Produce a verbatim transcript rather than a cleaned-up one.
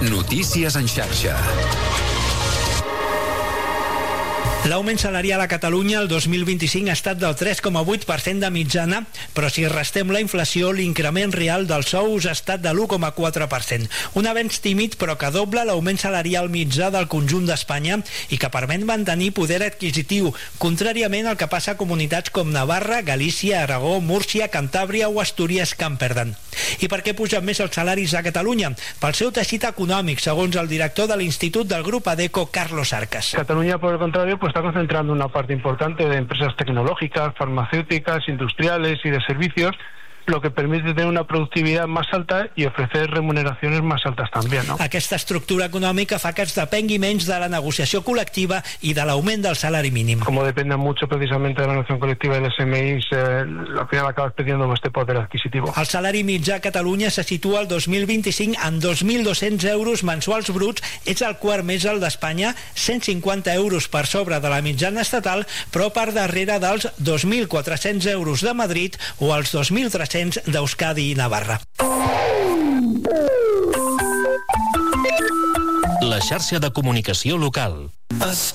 Notícies en xarxa. L'augment salarial a Catalunya el dos mil vint-i-cinc ha estat del tres coma vuit per cent de mitjana, però si restem la inflació, l'increment real dels sous ha estat de l'u coma quatre per cent. Un avenç tímid, però que dobla l'augment salarial mitjà del conjunt d'Espanya i que permet mantenir poder adquisitiu, contràriament al que passa a comunitats com Navarra, Galícia, Aragó, Múrcia, Cantàbria o Astúries, que en perden. I per què pugen més els salaris a Catalunya? Pel seu teixit econòmic, segons el director de l'Institut del Grup Adecco, Carlos Arcas. Cataluña, por el contrario, pues está concentrando una parte importante de empresas tecnológicas, farmacéuticas, industriales y de servicios, lo que permite tener una productividad más alta y ofrecer remuneraciones más altas también, ¿no? Aquesta estructura econòmica fa que es depengui menys de la negociació col·lectiva i de l'augment del salari mínim. Como depende mucho precisamente de la negociación colectiva de las S M Is, eh, al final acabas perdiendo este poder adquisitivo. El salari mitjà a Catalunya se situa el dos mil vint-i-cinc en dos mil dos-cents euros mensuals bruts, és el quart més alt d'Espanya, cent cinquanta euros per sobre de la mitjana estatal, però per darrere dels dos mil quatre-cents euros de Madrid o els dos mil tres-cents d'Euskadi i Navarra. La xarxa de comunicació local.